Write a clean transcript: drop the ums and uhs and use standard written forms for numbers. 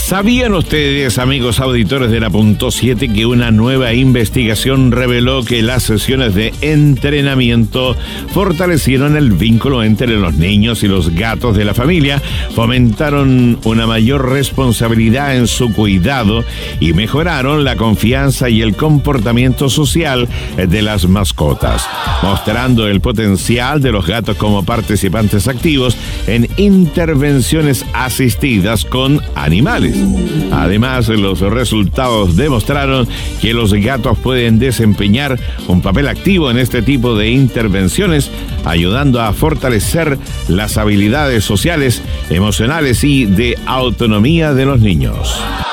¿Sabían ustedes, amigos auditores de la Punto 7, que una nueva investigación reveló que las sesiones de entrenamiento fortalecieron el vínculo entre los niños y los gatos de la familia, fomentaron una mayor responsabilidad en su cuidado y mejoraron la confianza y el comportamiento social de las mascotas, mostrando el potencial de los gatos como participantes activos en intervenciones asistidas con animales? Además, los resultados demostraron que los gatos pueden desempeñar un papel activo en este tipo de intervenciones, ayudando a fortalecer las habilidades sociales, emocionales y de autonomía de los niños.